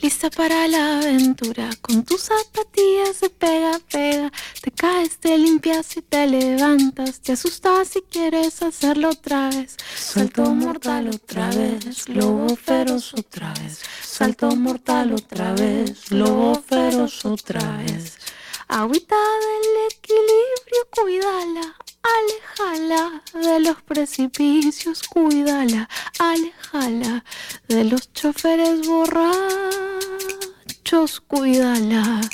Lista para la aventura, con tus zapatillas de pega, pega. Te caes, te limpias y te levantas. Te asustas si quieres hacerlo otra vez. Salto mortal otra vez, lobo feroz otra vez. Salto mortal otra vez, lobo feroz otra vez. Agüita del equilibrio, cuídala, aléjala de los precipicios, cuídala, aléjala de los choferes borrachos, cuídala.